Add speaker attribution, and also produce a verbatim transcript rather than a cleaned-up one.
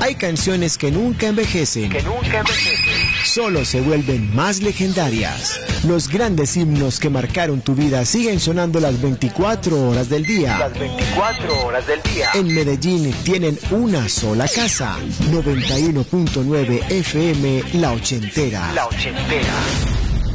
Speaker 1: Hay canciones que nunca envejecen,
Speaker 2: que nunca envejecen,
Speaker 1: solo se vuelven más legendarias. Los grandes himnos que marcaron tu vida siguen sonando las veinticuatro horas del día.
Speaker 2: Las veinticuatro horas del día.
Speaker 1: En Medellín tienen una sola casa. noventa y uno punto nueve F M La Ochentera.
Speaker 2: La Ochentera.